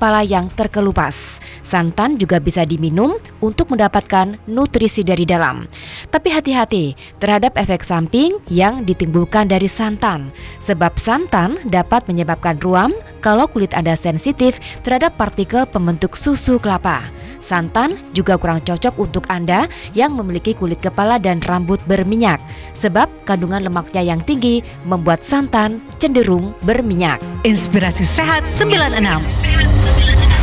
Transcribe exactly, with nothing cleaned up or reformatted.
kepala yang terkelupas. Santan juga bisa diminum untuk mendapatkan nutrisi dari dalam. Tapi hati-hati terhadap efek samping yang ditimbulkan dari santan, sebab santan dapat menyebabkan ruam kalau kulit Anda sensitif terhadap partikel pembentuk susu kelapa. Santan juga kurang cocok untuk Anda yang memiliki kulit kepala dan rambut berminyak, sebab kandungan lemaknya yang tinggi membuat santan cenderung berminyak. Inspirasi Sehat sembilan puluh enam.